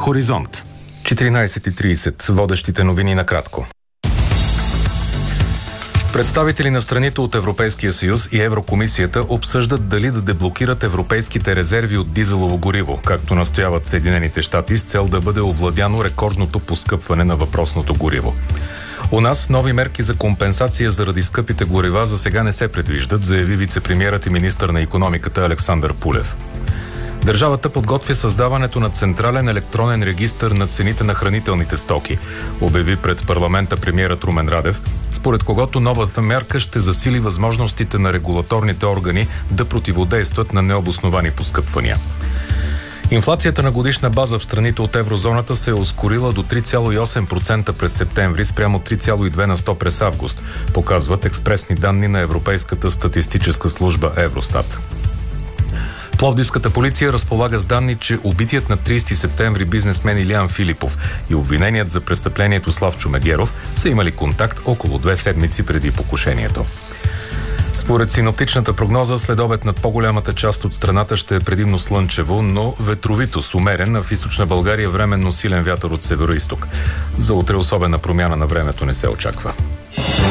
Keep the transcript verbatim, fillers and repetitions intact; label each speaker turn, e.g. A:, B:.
A: Хоризонт. четиринайсет и трийсет. Водещите новини накратко. Представители на страните от Европейския съюз и Еврокомисията обсъждат дали да деблокират европейските резерви от дизелово гориво, както настояват Съединените щати, с цел да бъде овладяно рекордното поскъпване на въпросното гориво. У нас нови мерки за компенсация заради скъпите горива за сега не се предвиждат, заяви вицепремиерът и министър на икономиката Александър Пулев. Държавата подготвя създаването на централен електронен регистър на цените на хранителните стоки, обяви пред парламента премиерът Румен Радев, според когото новата мярка ще засили възможностите на регулаторните органи да противодействат на необосновани поскъпвания. Инфлацията на годишна база в страните от еврозоната се е ускорила до три цяло и осем процента през септември спрямо три цяло и две на сто през август, показват експресни данни на Европейската статистическа служба Евростат. Пловдивската полиция разполага с данни, че убитият на трийсети септември бизнесмен Илиян Филипов и обвиненият за престъплението Славчо Мегеров са имали контакт около две седмици преди покушението. Според синоптичната прогноза, следобед над по-голямата част от страната ще е предимно слънчево, но ветровито с умерен, а в източна България временно силен вятър от североизток. За утре особена промяна на времето не се очаква.